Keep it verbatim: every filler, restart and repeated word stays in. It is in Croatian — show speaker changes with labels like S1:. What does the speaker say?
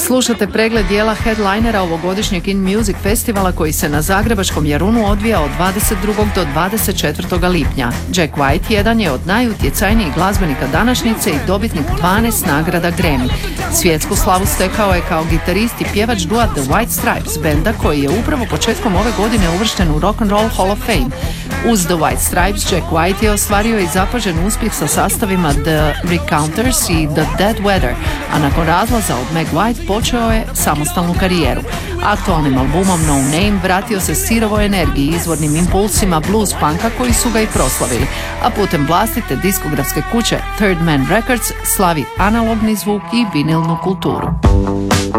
S1: Slušate pregled dijela headlinera ovogodišnjeg In Music festivala koji se na zagrebačkom Jarunu odvija od dvadeset drugog do dvadeset četvrtog lipnja. Jack White jedan je od najutjecajnijih glazbenika današnjice i dobitnik dvanaest nagrada Grammy. Svjetsku slavu stekao je kao gitarist i pjevač duat The White Stripes, benda koji je upravo početkom ove godine uvršten u Rock and Roll Hall of Fame. Uz The White Stripes, Jack White je ostvario i zapažen uspjeh sa sastavima The Recounters i The Dead Weather, a nakon razlaza od Meg White počeo je samostalnu karijeru. Aktualnim albumom No Name vratio se sirovoj energiji i izvornim impulsima blues punka koji su ga i proslavili, a putem vlastite diskografske kuće Third Man Records slavi analogni zvuk i vinilnu kulturu.